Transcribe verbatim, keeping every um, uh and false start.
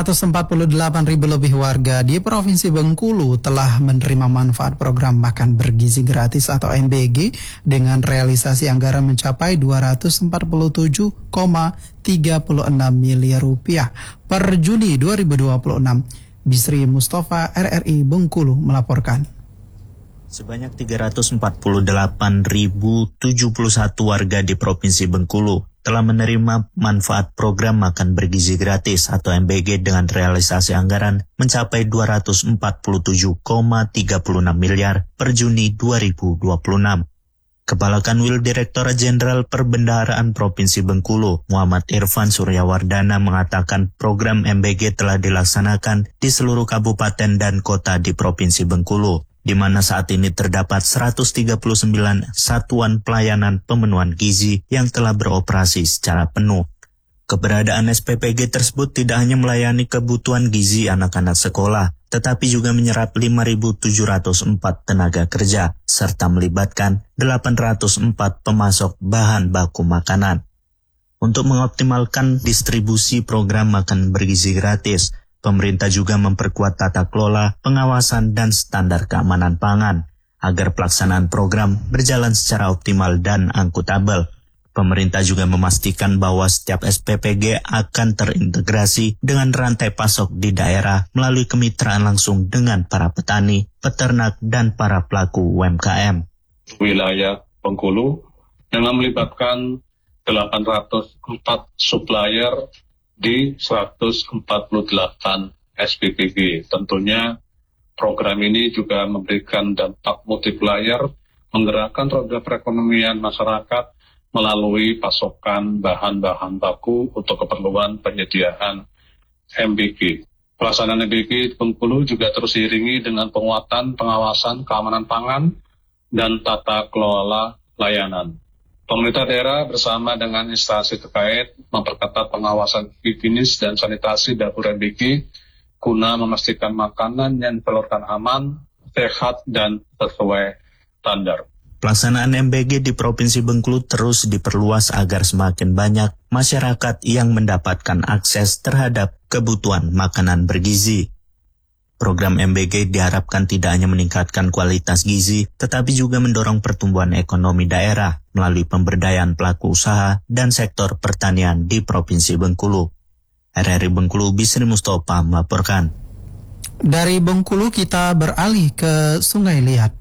seratus empat puluh delapan ribu lebih warga di Provinsi Bengkulu telah menerima manfaat program makan bergizi gratis atau M B G dengan realisasi anggaran mencapai dua ratus empat puluh tujuh koma tiga enam miliar rupiah per Juni dua ribu dua puluh enam. Bisri Mustafa, R R I Bengkulu melaporkan. Sebanyak tiga ratus empat puluh delapan ribu tujuh puluh satu warga di Provinsi Bengkulu telah menerima manfaat program makan bergizi gratis atau M B G dengan realisasi anggaran mencapai dua ratus empat puluh tujuh koma tiga enam miliar per Juni dua ribu dua puluh enam. Kepala Kanwil Direktorat Jenderal Perbendaharaan Provinsi Bengkulu, Muhammad Irfan Suryawardana mengatakan program M B G telah dilaksanakan di seluruh kabupaten dan kota di Provinsi Bengkulu, di mana saat ini terdapat seratus tiga puluh sembilan satuan pelayanan pemenuhan gizi yang telah beroperasi secara penuh. Keberadaan S P P G tersebut tidak hanya melayani kebutuhan gizi anak-anak sekolah, tetapi juga menyerap lima ribu tujuh ratus empat tenaga kerja, serta melibatkan delapan ratus empat pemasok bahan baku makanan. Untuk mengoptimalkan distribusi program makan bergizi gratis, pemerintah juga memperkuat tata kelola, pengawasan, dan standar keamanan pangan, agar pelaksanaan program berjalan secara optimal dan akuntabel. Pemerintah juga memastikan bahwa setiap S P P G akan terintegrasi dengan rantai pasok di daerah melalui kemitraan langsung dengan para petani, peternak, dan para pelaku U M K M. Wilayah Bengkulu dengan melibatkan delapan ratus empat supplier di seratus empat puluh delapan S P P G. Tentunya program ini juga memberikan dampak multiplier, menggerakkan roda perekonomian masyarakat melalui pasokan bahan-bahan baku untuk keperluan penyediaan M B G. Pelaksanaan M B G di Bengkulu juga terus diiringi dengan penguatan pengawasan keamanan pangan dan tata kelola layanan. Pemerintah daerah bersama dengan instansi terkait memperketat pengawasan higienis dan sanitasi dapur M B G guna memastikan makanan yang ditelurkan aman, sehat, dan sesuai standar. Pelaksanaan M B G di Provinsi Bengkulu terus diperluas agar semakin banyak masyarakat yang mendapatkan akses terhadap kebutuhan makanan bergizi. Program M B G diharapkan tidak hanya meningkatkan kualitas gizi, tetapi juga mendorong pertumbuhan ekonomi daerah melalui pemberdayaan pelaku usaha dan sektor pertanian di Provinsi Bengkulu. R R I Bengkulu, Bisri Mustafa melaporkan. Dari Bengkulu kita beralih ke Sungai Liat.